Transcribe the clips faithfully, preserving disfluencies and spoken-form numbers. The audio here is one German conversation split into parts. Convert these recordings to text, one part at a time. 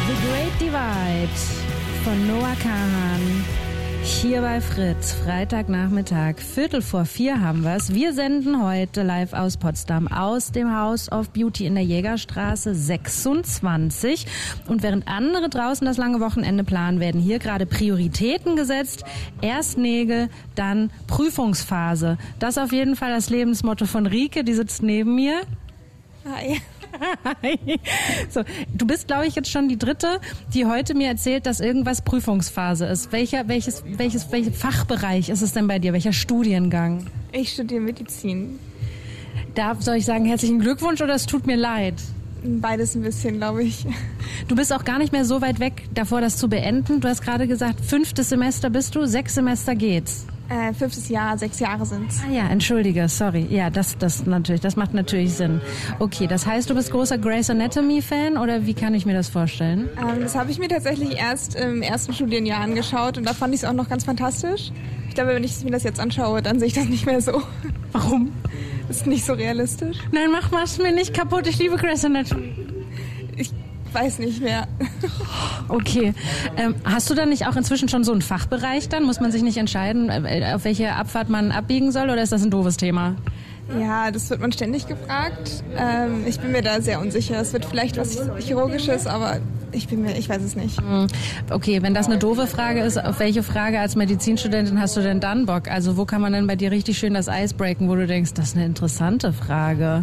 Great Divide von Noah Kahan. Hier bei Fritz, Freitagnachmittag, Viertel vor vier haben wir's. Wir senden heute live aus Potsdam, aus dem House of Beauty in der Jägerstraße sechsundzwanzig. Und während andere draußen das lange Wochenende planen, werden hier gerade Prioritäten gesetzt. Erst Nägel, dann Prüfungsphase. Das ist auf jeden Fall das Lebensmotto von Rike, die sitzt neben mir. Hi. So, du bist, glaube ich, jetzt schon die dritte, die heute mir erzählt, dass irgendwas Prüfungsphase ist. Welcher, welches, welches, welcher Fachbereich ist es denn bei dir? Welcher Studiengang? Ich studiere Medizin. Da soll ich sagen, herzlichen Glückwunsch oder es tut mir leid? Beides ein bisschen, glaube ich. Du bist auch gar nicht mehr so weit weg davor, das zu beenden. Du hast gerade gesagt, fünftes Semester bist du, sechs Semester geht's. Äh, fünftes Jahr, sechs Jahre sind's. Ah ja, entschuldige, sorry. Ja, das, das natürlich, das macht natürlich Sinn. Okay, das heißt, du bist großer Grey's Anatomy-Fan oder wie kann ich mir das vorstellen? Ähm, das habe ich mir tatsächlich erst im ersten Studienjahr angeschaut und da fand ich es auch noch ganz fantastisch. Ich glaube, wenn ich mir das jetzt anschaue, dann sehe ich das nicht mehr so. Warum? Ist nicht so realistisch. Nein, mach mach's mir nicht kaputt. Ich liebe Grey's Anatomy. Ich weiß nicht mehr. Okay. Ähm, hast du dann nicht auch inzwischen schon so einen Fachbereich dann? Muss man sich nicht entscheiden, auf welche Abfahrt man abbiegen soll oder ist das ein doofes Thema? Ja, das wird man ständig gefragt. Ähm, ich bin mir da sehr unsicher. Es wird vielleicht was Chirurgisches, aber ich bin mir, ich weiß es nicht. Okay, wenn das eine doofe Frage ist, auf welche Frage als Medizinstudentin hast du denn dann Bock? Also wo kann man denn bei dir richtig schön das Eis breaken, wo du denkst, das ist eine interessante Frage?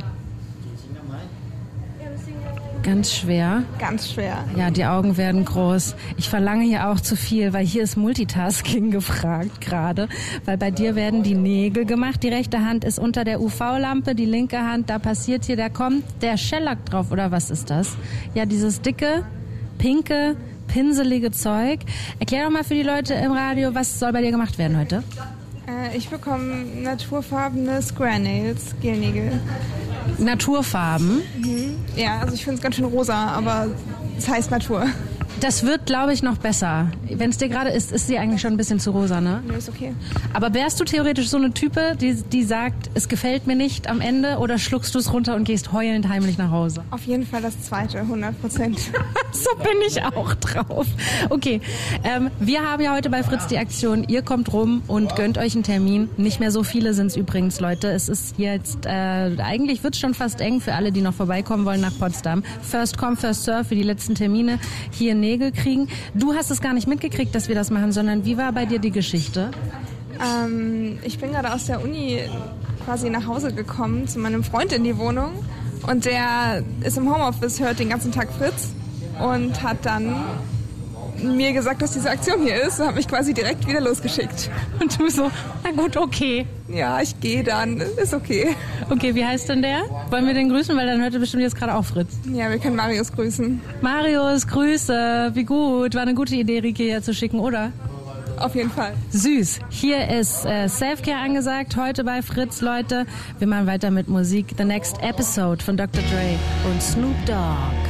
Ganz schwer. Ganz schwer. Ja, die Augen werden groß. Ich verlange hier auch zu viel, weil hier ist Multitasking gefragt gerade. Weil bei dir werden die Nägel gemacht. Die rechte Hand ist unter der U V-Lampe, die linke Hand, da passiert hier, da kommt der Shellac drauf. Oder was ist das? Ja, dieses dicke, pinke, pinselige Zeug. Erklär doch mal für die Leute im Radio, was soll bei dir gemacht werden heute? Äh, ich bekomme naturfarbene Square Nails, Gelnägel. Naturfarben? Mhm. Ja, also ich finde es ganz schön rosa, aber es heißt Natur. Das wird, glaube ich, noch besser. Wenn es dir gerade ist, ist sie eigentlich schon ein bisschen zu rosa, ne? Nee, ist okay. Aber wärst du theoretisch so eine Type, die, die sagt, es gefällt mir nicht am Ende oder schluckst du es runter und gehst heulend heimlich nach Hause? Auf jeden Fall das zweite, hundert Prozent. So bin ich auch drauf. Okay, ähm, wir haben ja heute bei Fritz die Aktion, ihr kommt rum und gönnt euch einen Termin. Nicht mehr so viele sind es übrigens, Leute. Es ist jetzt, äh, eigentlich wird es schon fast eng für alle, die noch vorbeikommen wollen nach Potsdam. First come, first serve für die letzten Termine hier in Nägel kriegen. Du hast es gar nicht mitgekriegt, dass wir das machen, sondern wie war bei dir die Geschichte? Ähm, ich bin gerade aus der Uni quasi nach Hause gekommen zu meinem Freund in die Wohnung und der ist im Homeoffice, hört den ganzen Tag Fritz und hat dann mir gesagt, dass diese Aktion hier ist und hat mich quasi direkt wieder losgeschickt. Und du so, na gut, okay. Ja, ich gehe dann, ist okay. Okay, wie heißt denn der? Wollen wir den grüßen, weil dann hört er bestimmt jetzt gerade auch Fritz. Ja, wir können Marius grüßen. Marius, Grüße, wie gut. War eine gute Idee, Rike hier zu schicken, oder? Auf jeden Fall. Süß. Hier ist äh, Selfcare angesagt, heute bei Fritz, Leute. Wir machen weiter mit Musik. The Next Episode von Doktor Dre und Snoop Dogg.